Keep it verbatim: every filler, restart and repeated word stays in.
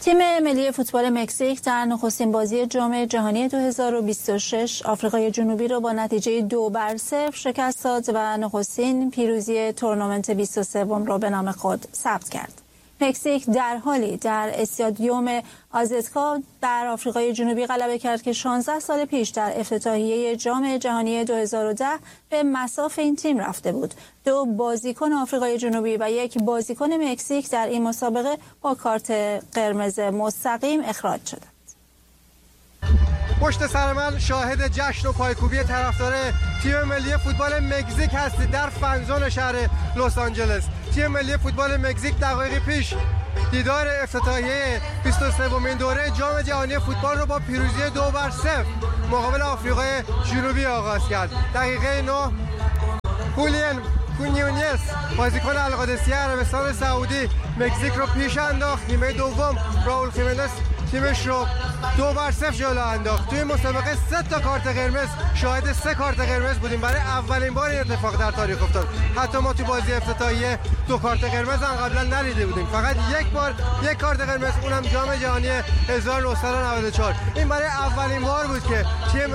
تیم ملی فوتبال مکزیک در نخستین بازی جام جهانی دو هزار و بیست و شش آفریقای جنوبی را با نتیجه دو بر صفر شکست داد و نخستین پیروزی تورنمنت بیست و سه را به نام خود ثبت کرد. مکزیک در حالی در استادیوم آزتکا در آفریقای جنوبی غلبه کرد که شانزده سال پیش در افتتاحیه جام جهانی دو هزار و ده به مصاف این تیم رفته بود. دو بازیکن آفریقای جنوبی و یک بازیکن مکزیک در این مسابقه با کارت قرمز مستقیم اخراج شدند. پشت سر من شاهد جشن و پایکوبی طرفدار تیم ملی فوتبال مکزیک هستید در فنزون شهر لس آنجلس. تیم ملی فوتبال مکزیک دقایقی پیش دیدار افتتاحیه بیست و سومین دوره جام جهانی فوتبال رو با پیروزی دو بر صفر مقابل آفریقای جنوبی آغاز کرد. دقیقه نه هولین کونیونیس بازیکن القادسیه عربستان سعودی مکزیک رو پیش انداخت. نیمه دوم راول خیمنس تیمش رو دو بر صفر جلو انداخت. توی مسابقه سه تا کارت قرمز، شاهد سه کارت قرمز بودیم. برای اولین بار این اتفاق در تاریخ افتاد. حتی ما تو بازی افتتاحیه دو کارت قرمز هم قبلا ندیده بودیم. فقط یک بار یک کارت قرمز، اونم جام جهانی هزار و نهصد و نود و چهار. این برای اولین بار بود که تیم